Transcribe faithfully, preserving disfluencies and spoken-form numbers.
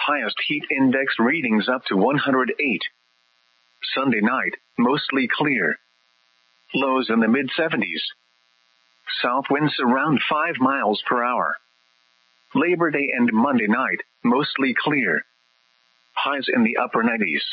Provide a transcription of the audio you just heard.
highest heat index readings up to one hundred eight. Sunday night, mostly clear. Lows in the mid seventies. South winds around five miles per hour. Labor Day and Monday night, mostly clear. Highs in the upper nineties.